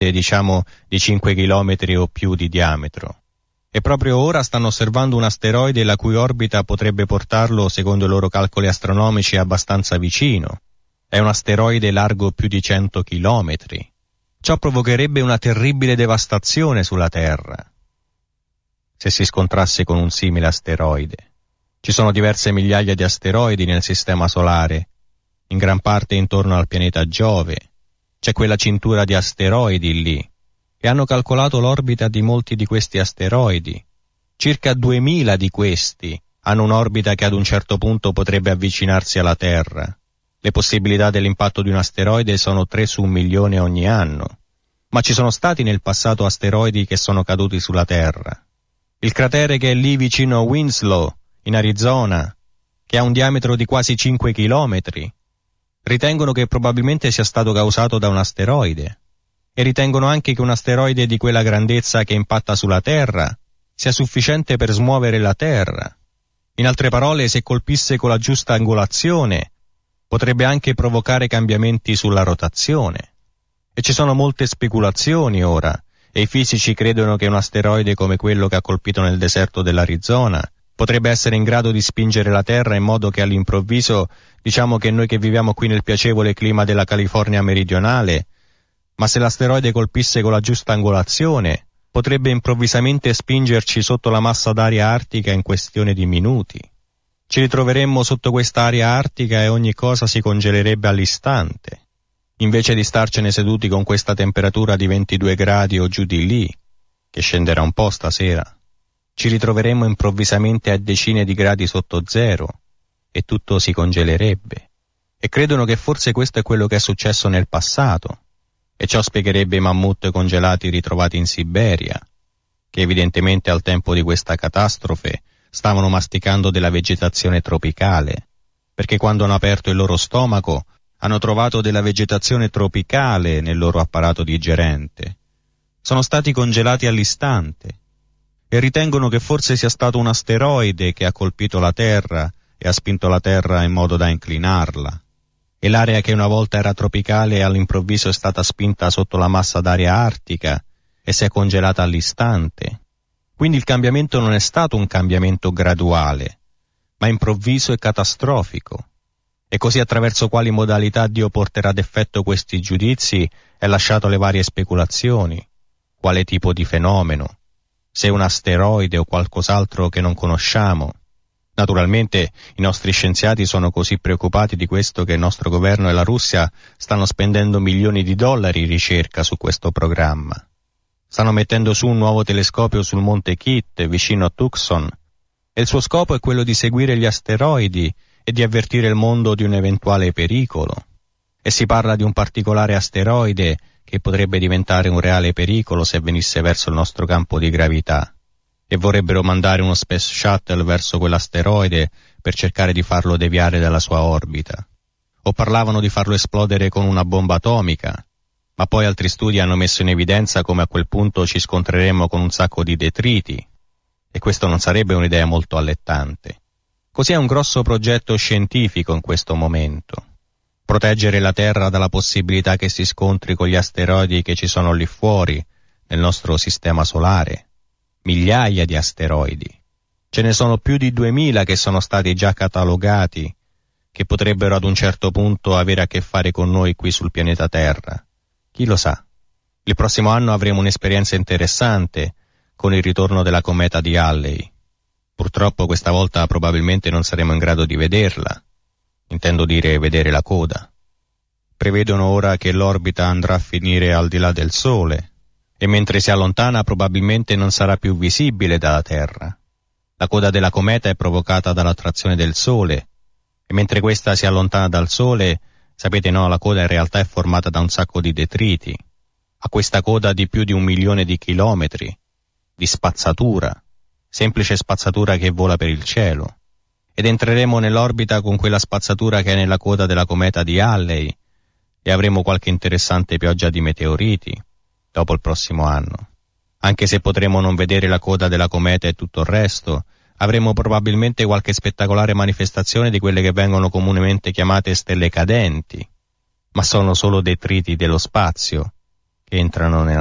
diciamo di 5 chilometri o più di diametro. E proprio ora stanno osservando un asteroide la cui orbita potrebbe portarlo, secondo i loro calcoli astronomici, abbastanza vicino. È un asteroide largo più di 100 chilometri. Ciò provocherebbe una terribile devastazione sulla Terra se si scontrasse con un simile asteroide. Ci sono diverse migliaia di asteroidi nel Sistema Solare, in gran parte intorno al pianeta Giove. C'è quella cintura di asteroidi lì, e hanno calcolato l'orbita di molti di questi asteroidi. Circa 2000 di questi hanno un'orbita che ad un certo punto potrebbe avvicinarsi alla Terra. Le possibilità dell'impatto di un asteroide sono 3 su 1 milione ogni anno. Ma ci sono stati nel passato asteroidi che sono caduti sulla Terra. Il cratere che è lì vicino a Winslow, in Arizona, che ha un diametro di quasi 5 chilometri, ritengono che probabilmente sia stato causato da un asteroide. E ritengono anche che un asteroide di quella grandezza che impatta sulla Terra sia sufficiente per smuovere la Terra. In altre parole, se colpisse con la giusta angolazione, potrebbe anche provocare cambiamenti sulla rotazione. E ci sono molte speculazioni ora, e i fisici credono che un asteroide come quello che ha colpito nel deserto dell'Arizona potrebbe essere in grado di spingere la Terra in modo che all'improvviso, diciamo che noi che viviamo qui nel piacevole clima della California meridionale, ma se l'asteroide colpisse con la giusta angolazione, potrebbe improvvisamente spingerci sotto la massa d'aria artica in questione di minuti. Ci ritroveremmo sotto quest'aria artica e ogni cosa si congelerebbe all'istante, invece di starcene seduti con questa temperatura di 22 gradi o giù di lì, che scenderà un po' stasera. Ci ritroveremmo improvvisamente a decine di gradi sotto zero e tutto si congelerebbe. E credono che forse questo è quello che è successo nel passato. E ciò spiegherebbe i mammut congelati ritrovati in Siberia, che evidentemente al tempo di questa catastrofe stavano masticando della vegetazione tropicale, perché quando hanno aperto il loro stomaco hanno trovato della vegetazione tropicale nel loro apparato digerente. Sono stati congelati all'istante e ritengono che forse sia stato un asteroide che ha colpito la Terra e ha spinto la Terra in modo da inclinarla. E l'area che una volta era tropicale all'improvviso è stata spinta sotto la massa d'aria artica e si è congelata all'istante. Quindi il cambiamento non è stato un cambiamento graduale, ma improvviso e catastrofico. E così attraverso quali modalità Dio porterà ad effetto questi giudizi è lasciato alle varie speculazioni. Quale tipo di fenomeno? Se un asteroide o qualcos'altro che non conosciamo. Naturalmente i nostri scienziati sono così preoccupati di questo che il nostro governo e la Russia stanno spendendo milioni di dollari in ricerca su questo programma. Stanno mettendo su un nuovo telescopio sul monte Kitt, vicino a Tucson, e il suo scopo è quello di seguire gli asteroidi e di avvertire il mondo di un eventuale pericolo. E si parla di un particolare asteroide che potrebbe diventare un reale pericolo se venisse verso il nostro campo di gravità. E vorrebbero mandare uno Space Shuttle verso quell'asteroide per cercare di farlo deviare dalla sua orbita. O parlavano di farlo esplodere con una bomba atomica, ma poi altri studi hanno messo in evidenza come a quel punto ci scontreremmo con un sacco di detriti, e questo non sarebbe un'idea molto allettante. Così è un grosso progetto scientifico in questo momento. Proteggere la Terra dalla possibilità che si scontri con gli asteroidi che ci sono lì fuori, nel nostro sistema solare. Migliaia di asteroidi. Ce ne sono più di 2000 che sono stati già catalogati, che potrebbero ad un certo punto avere a che fare con noi qui sul pianeta Terra. Chi lo sa? Il prossimo anno avremo un'esperienza interessante con il ritorno della cometa di Halley. Purtroppo questa volta probabilmente non saremo in grado di vederla. Intendo dire vedere la coda. Prevedono ora che l'orbita andrà a finire al di là del Sole, e mentre si allontana probabilmente non sarà più visibile dalla Terra. La coda della cometa è provocata dall'attrazione del Sole, e mentre questa si allontana dal Sole, sapete no, la coda in realtà è formata da un sacco di detriti. Ha questa coda di più di 1 milione di chilometri, di spazzatura, semplice spazzatura che vola per il cielo. Ed entreremo nell'orbita con quella spazzatura che è nella coda della cometa di Halley, e avremo qualche interessante pioggia di meteoriti dopo il prossimo anno. Anche se potremo non vedere la coda della cometa e tutto il resto, avremo probabilmente qualche spettacolare manifestazione di quelle che vengono comunemente chiamate stelle cadenti, ma sono solo detriti dello spazio, che entrano nella